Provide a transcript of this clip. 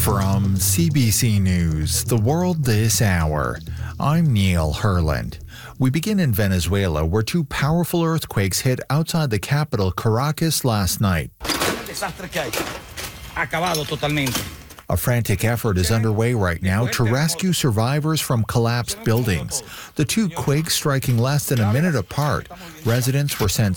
From CBC News, The World This Hour, I'm Neil Herland. We begin in Venezuela, where two powerful earthquakes hit outside the capital, Caracas, last night. A frantic effort is underway right now to rescue survivors from collapsed buildings. The two quakes striking less than a minute apart. Residents were sent